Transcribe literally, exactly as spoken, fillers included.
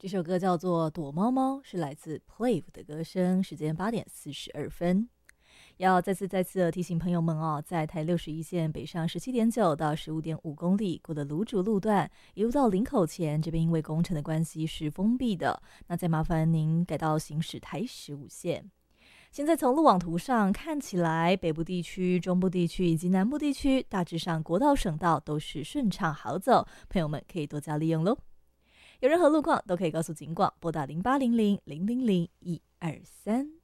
这首歌叫做《躲猫猫》，是来自 Plave 的歌声。时间八点四十二分。要再次再次的提醒朋友们哦，在台六十一线北上十七点九到十五点五公里过的芦竹路段，一路到林口前，这边因为工程的关系是封闭的，那再麻烦您改道行驶台十五线。现在从路网图上看起来，北部地区、中部地区以及南部地区，大致上国道、省道都是顺畅好走，朋友们可以多加利用喽。有任何路况都可以告诉警广，拨打零八零零零零零一二三。